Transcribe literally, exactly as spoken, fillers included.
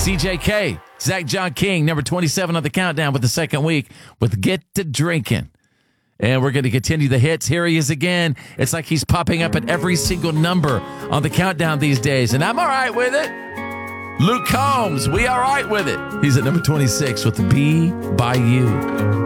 C J K, Zach John King, number twenty-seven on the countdown with the second week with Get to Drinking. And we're going to continue the hits. Here he is again. It's like he's popping up at every single number on the countdown these days. And I'm all right with it. Luke Combs, we all right with it. He's at number twenty-six with the Be By You.